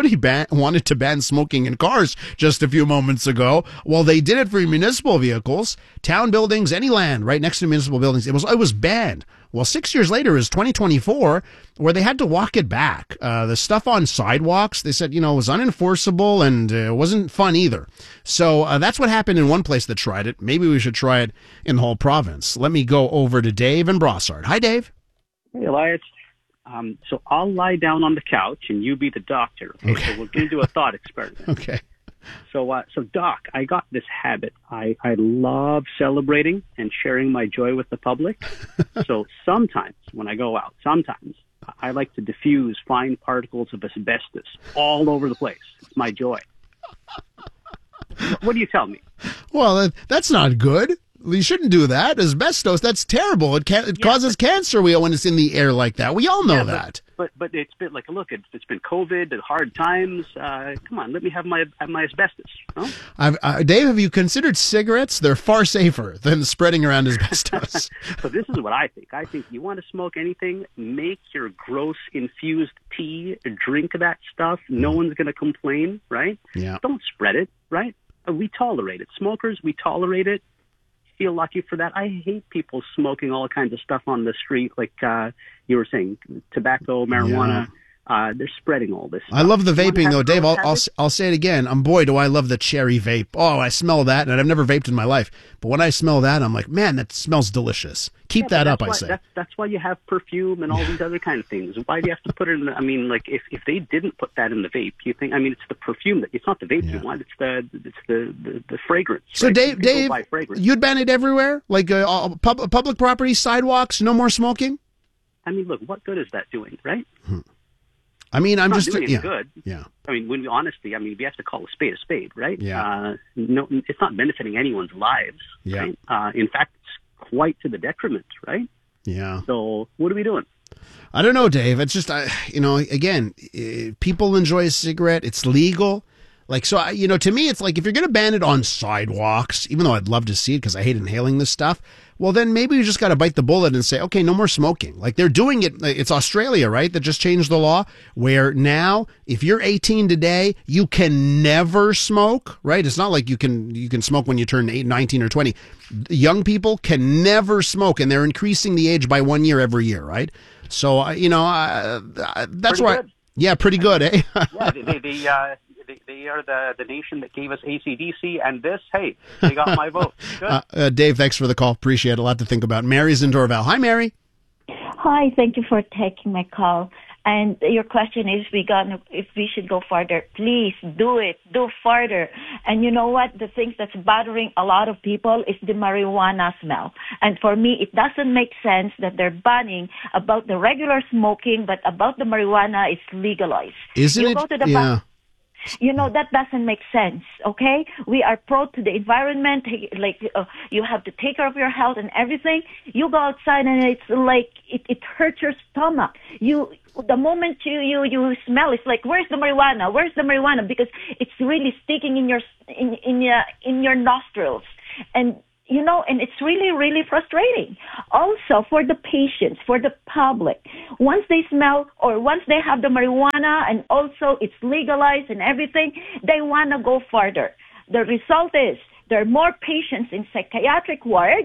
smoking in cars just a few moments ago. Well, they did it for municipal vehicles, town buildings, any land right next to municipal buildings. It was banned. Well, 6 years later is 2024, where they had to walk it back. The stuff on sidewalks, they said, it was unenforceable and it wasn't fun either. So that's what happened in one place that tried it. Maybe we should try it in the whole province. Let me go over to Dave in Brossard. Hi, Dave. Hey, Elias. So I'll lie down on the couch and you be the doctor. Okay. So we're going to do a thought experiment. Okay. So Doc, I got this habit. I love celebrating and sharing my joy with the public. So sometimes when I go out, I like to diffuse fine particles of asbestos all over the place. It's my joy. What do you tell me? Well, that's not good. You shouldn't do that. Asbestos, that's terrible. It causes cancer when it's in the air like that. We all know that. But it's been like, look, it's been COVID and hard times. Come on, let me have my asbestos. No? Dave, have you considered cigarettes? They're far safer than spreading around asbestos. So this is what I think. I think you want to smoke anything, make your gross infused tea, drink that stuff. No one's going to complain, right? Yeah. Don't spread it, right? We tolerate it. Smokers, we tolerate it. Feel lucky for that. I hate people smoking all kinds of stuff on the street, like you were saying, tobacco, marijuana. Yeah. They're spreading all this stuff. I love the vaping, though, Dave. I'll say it again. Boy, do I love the cherry vape. Oh, I smell that, and I've never vaped in my life. But when I smell that, I'm like, man, that smells delicious. Keep that up, I say. That's why you have perfume and all these other kind of things. Why do you have to put it in? If they didn't put that in the vape, you think? It's the perfume it's not the vape you want. It's the fragrance. So right? Dave, you'd ban it everywhere, like public property, sidewalks, no more smoking. Look, what good is that doing, right? I'm just doing yeah, good. Yeah. We have to call a spade, right? Yeah. No, it's not benefiting anyone's lives. Yeah. Right? In fact, it's quite to the detriment, right? Yeah. So what are we doing? I don't know, Dave. It's just, again, people enjoy a cigarette. It's legal. To me, it's like if you're going to ban it on sidewalks, even though I'd love to see it because I hate inhaling this stuff, well, then maybe you just got to bite the bullet and say, okay, no more smoking. Like they're doing it. It's Australia, right? That just changed the law where now if you're 18 today, you can never smoke, right? It's not like you can smoke when you turn 19 or 20. Young people can never smoke, and they're increasing the age by 1 year every year, right? So, that's why. Yeah, pretty good, eh? Yeah, They are the nation that gave us AC/DC, and this, hey, they got my vote. Good. Dave, thanks for the call. Appreciate it. A lot to think about. Mary's in Dorval. Hi, Mary. Hi, thank you for taking my call. And your question is, if we should go further, please do it. Do further. And you know what? The things that's bothering a lot of people is the marijuana smell. And for me, it doesn't make sense that they're banning about the regular smoking, but about the marijuana, it's legalized. Isn't you it? Go to the Yeah. You know, that doesn't make sense, okay? We are pro to the environment, you have to take care of your health and everything. You go outside and it's like, it hurts your stomach. The moment you smell, it's like, where's the marijuana? Where's the marijuana? Because it's really sticking in your nostrils. And, you know, and it's really, really frustrating. Also, for the patients, for the public, once they smell or once they have the marijuana and also it's legalized and everything, they want to go further. The result is there are more patients in psychiatric ward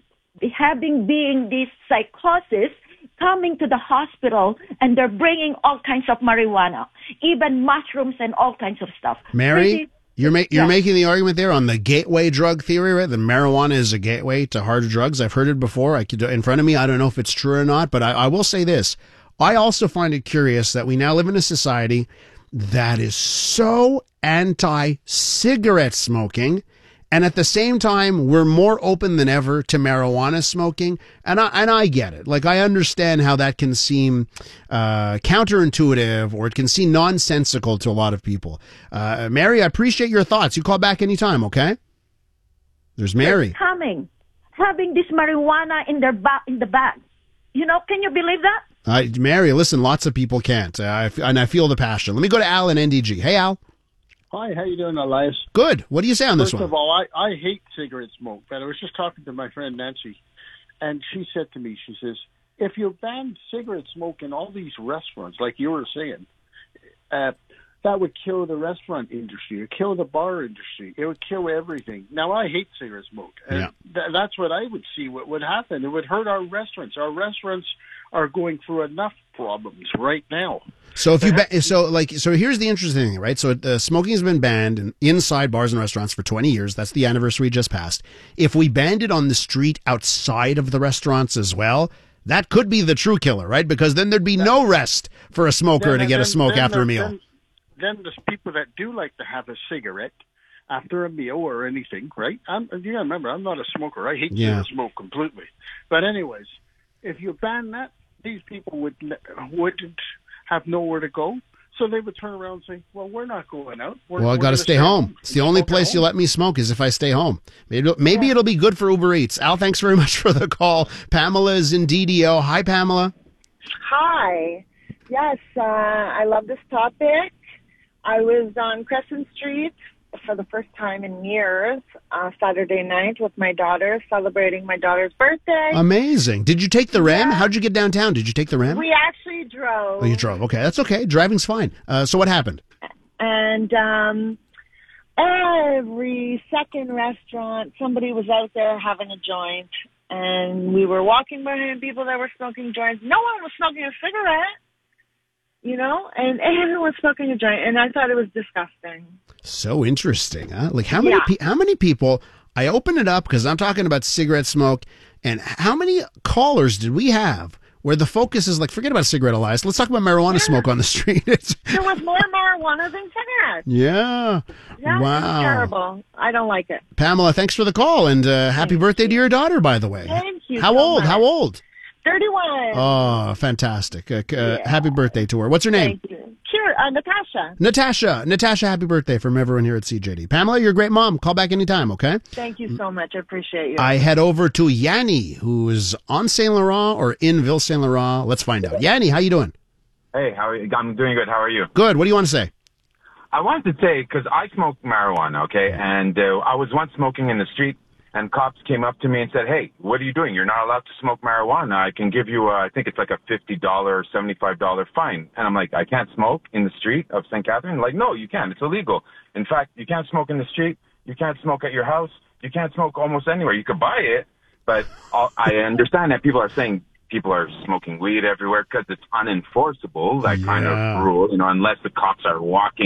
being this psychosis coming to the hospital, and they're bringing all kinds of marijuana, even mushrooms and all kinds of stuff. Mary? You're making the argument there on the gateway drug theory, right? That marijuana is a gateway to harder drugs. I've heard it before. In front of me. I don't know if it's true or not, but I will say this. I also find it curious that we now live in a society that is so anti-cigarette smoking, and at the same time, we're more open than ever to marijuana smoking. And I get it. Like, I understand how that can seem counterintuitive, or it can seem nonsensical to a lot of people. Mary, I appreciate your thoughts. You call back anytime, okay? There's Mary. Having this marijuana in the bag. You know, can you believe that? Mary, listen, lots of people can't. And I feel the passion. Let me go to Al in NDG. Hey, Al. Hi, how you doing, Elias? Good. What do you say on this one? First of all, I hate cigarette smoke, but I was just talking to my friend Nancy, and she said to me, she says, if you ban cigarette smoke in all these restaurants, like you were saying, that would kill the restaurant industry. It would kill the bar industry. It would kill everything. Now, I hate cigarette smoke. And that's what I would see what would happen. It would hurt our restaurants. Our restaurants are going through enough problems right now. So so here's the interesting thing, right? So smoking has been banned inside bars and restaurants for 20 years. That's the anniversary just passed. If we banned it on the street outside of the restaurants as well, that could be the true killer, right? Because then there'd be no rest for a smoker to get a smoke after a meal. Then there's people that do like to have a cigarette after a meal or anything, right? You gotta remember, I'm not a smoker. I hate cigarette smoke completely. But anyways, if you ban that, these people wouldn't have nowhere to go. So they would turn around and say, well, we're not going out. I've got to stay home. It's the only place you let me smoke is if I stay home. Maybe it'll be good for Uber Eats. Al, thanks very much for the call. Pamela is in DDO. Hi, Pamela. Hi. Yes, I love this topic. I was on Crescent Street for the first time in years, Saturday night with my daughter, celebrating my daughter's birthday. Amazing. Did you take the Ram? How'd you get downtown? Did you take the Ram? We actually drove. Oh, you drove. Okay, that's okay. Driving's fine. So what happened? And every second restaurant, somebody was out there having a joint. And we were walking behind people that were smoking joints. No one was smoking a cigarette. You know, and everyone's smoking a joint, and I thought it was disgusting. So interesting, huh? Like how many people? I open it up because I'm talking about cigarette smoke, and how many callers did we have where the focus is like, forget about cigarette, Elias. Let's talk about marijuana smoke on the street. There was more marijuana than cigarettes. Yeah. Wow. It's terrible. I don't like it. Pamela, thanks for the call, and happy birthday to your daughter, by the way. Thank you. How old? How old? 31. Oh, fantastic. Happy birthday to her. What's her name? Thank you. Sure, Natasha. Natasha, happy birthday from everyone here at CJD. Pamela, you're a great mom. Call back anytime, okay? Thank you so much. I appreciate you. I head over to Yanni, who is on Saint Laurent or in Ville Saint Laurent. Let's find out. Yanni, how you doing? Hey, how are you? I'm doing good. How are you? Good. What do you want to say? I wanted to say, because I smoke marijuana, okay? And I was once smoking in the street. And cops came up to me and said, hey, what are you doing? You're not allowed to smoke marijuana. I can give you, I think it's like a $50 or $75 fine. And I'm like, I can't smoke in the street of St. Catherine? Like, no, you can. It's illegal. In fact, you can't smoke in the street. You can't smoke at your house. You can't smoke almost anywhere. You could buy it. But I understand that people are saying people are smoking weed everywhere because it's unenforceable, that kind of rule, you know, unless the cops are walking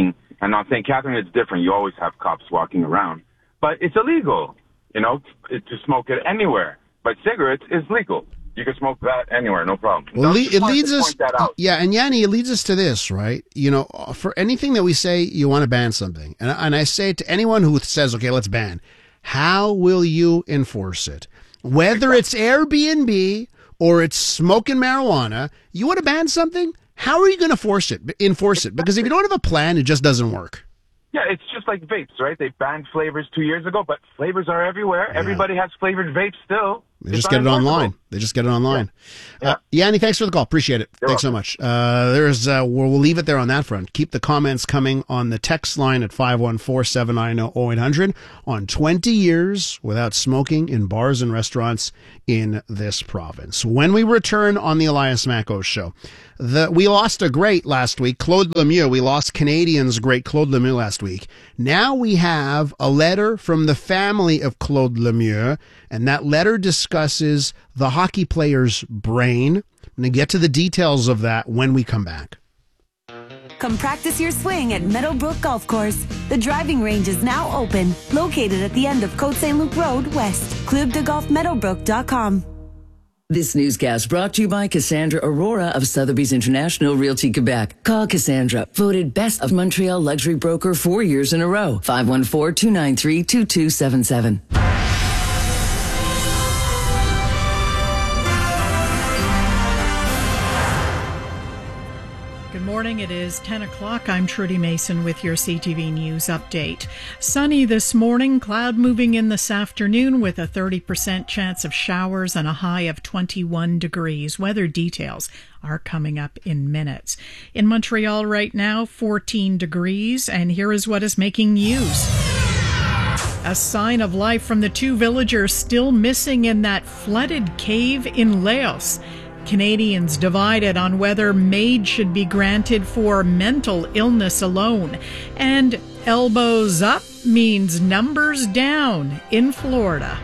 And on St. Catherine, it's different. You always have cops walking around. But it's illegal, to smoke it anywhere. But cigarettes is legal. You can smoke that anywhere, no problem. Well, it leads us, and Yanni, it leads us to this, right? For anything that we say, you want to ban something. And I say to anyone who says, okay, let's ban, how will you enforce it? Whether it's Airbnb or it's smoking marijuana, you want to ban something? How are you going to enforce it? Because if you don't have a plan, it just doesn't work. Yeah, it's just like vapes, right? They banned flavors 2 years ago, but flavors are everywhere. Yeah. Everybody has flavored vapes still. They just get it online. Yeah. Yanni, thanks for the call. Appreciate it. Thanks so much. We'll leave it there on that front. Keep the comments coming on the text line at 514-790-0800 on 20 years without smoking in bars and restaurants in this province. When we return on the Elias Mackos Show, we lost a great last week, Claude Lemieux. We lost Canadians' great Claude Lemieux last week. Now we have a letter from the family of Claude Lemieux, and that letter discusses the hockey player's brain. I'm going to get to the details of that when we come back. Come practice your swing at Meadowbrook Golf Course. The driving range is now open, located at the end of Côte Saint-Luc Road West. ClubDeGolfMeadowbrook.com. This newscast brought to you by Cassandra Aurora of Sotheby's International Realty Quebec. Call Cassandra, voted Best of Montreal Luxury Broker 4 years in a row. 514-293-2277. Good morning. It is 10 o'clock. I'm Trudy Mason with your CTV News update. Sunny this morning, cloud moving in this afternoon with a 30% chance of showers and a high of 21 degrees. Weather details are coming up in minutes. In Montreal right now, 14 degrees, and here is what is making news. A sign of life from the two villagers still missing in that flooded cave in Laos. Canadians divided on whether MAID should be granted for mental illness alone. And elbows up means numbers down in Florida.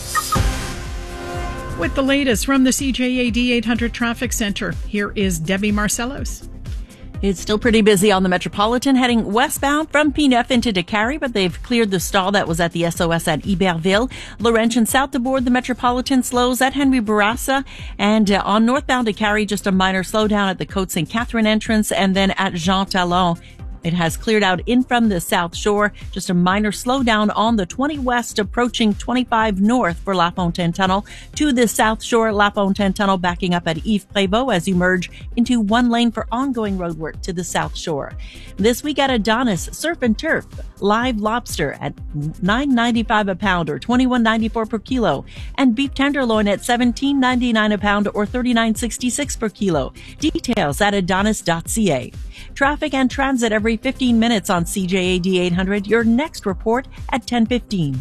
With the latest from the CJAD 800 Traffic Center, here is Debbie Marcellos. It's still pretty busy on the Metropolitan, heading westbound from P9 into Décarie, but they've cleared the stall that was at the SOS at Iberville. Laurentian south to board the Metropolitan slows at Henry Bourassa, and on northbound Décarie, just a minor slowdown at the Côte St. Catherine entrance, and then at Jean Talon. It has cleared out in from the South Shore. Just a minor slowdown on the 20 West approaching 25 North for La Fontaine Tunnel. To the South Shore, La Fontaine Tunnel backing up at Yves Prévost as you merge into one lane for ongoing roadwork to the South Shore. This week at Adonis, Surf and Turf, live lobster at $9.95 a pound or $21.94 per kilo, and beef tenderloin at $17.99 a pound or $39.66 per kilo. Details at adonis.ca. Traffic and transit every 15 minutes on CJAD 800. Your next report at 10:15.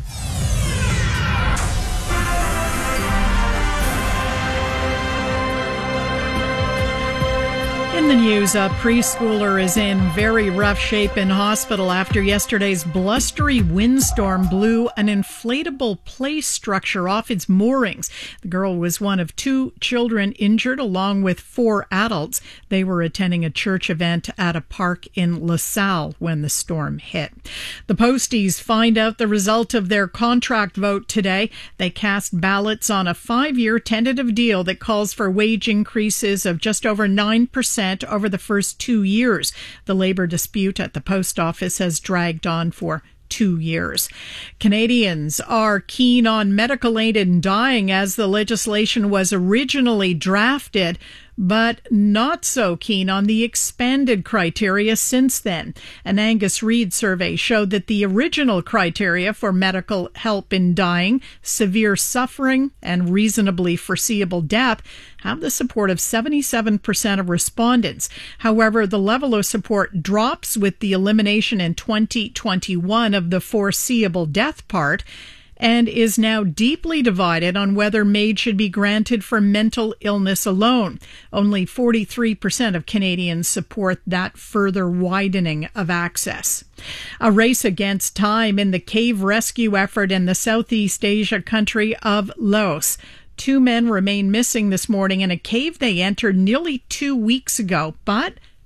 In the news, a preschooler is in very rough shape in hospital after yesterday's blustery windstorm blew an inflatable play structure off its moorings. The girl was one of two children injured, along with 4 adults. They were attending a church event at a park in LaSalle when the storm hit. The Posties find out the result of their contract vote today. They cast ballots on a 5-year tentative deal that calls for wage increases of just over 9% over the first 2 years. The labor dispute at the post office has dragged on for 2 years. Canadians are keen on medical aid in dying as the legislation was originally drafted, but not so keen on the expanded criteria since then. An Angus Reid survey showed that the original criteria for medical help in dying, severe suffering, and reasonably foreseeable death have the support of 77% of respondents. However, the level of support drops with the elimination in 2021 of the foreseeable death part, and is now deeply divided on whether MAID should be granted for mental illness alone. Only 43% of Canadians support that further widening of access. A race against time in the cave rescue effort in the Southeast Asia country of Laos. 2 men remain missing this morning in a cave they entered nearly 2 weeks ago, but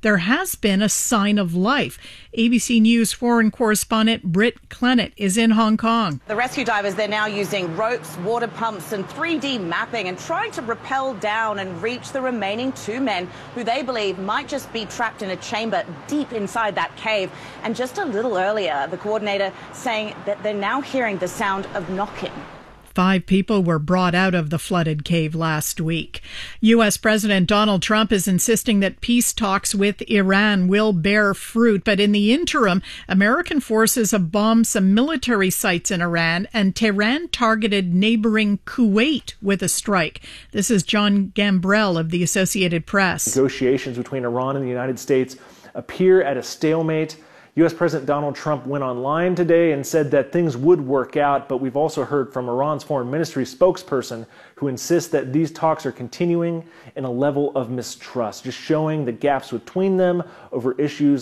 there has been a sign of life. ABC News foreign correspondent Britt Clennett is in Hong Kong. The rescue divers, they're now using ropes, water pumps and 3D mapping and trying to rappel down and reach the remaining 2 men who they believe might just be trapped in a chamber deep inside that cave. And just a little earlier, the coordinator saying that they're now hearing the sound of knocking. 5 people were brought out of the flooded cave last week. U.S. President Donald Trump is insisting that peace talks with Iran will bear fruit. But in the interim, American forces have bombed some military sites in Iran, and Tehran targeted neighboring Kuwait with a strike. This is John Gambrell of the Associated Press. Negotiations between Iran and the United States appear at a stalemate. U.S. President Donald Trump went online today and said that things would work out, but we've also heard from Iran's foreign ministry spokesperson who insists that these talks are continuing in a level of mistrust, just showing the gaps between them over issues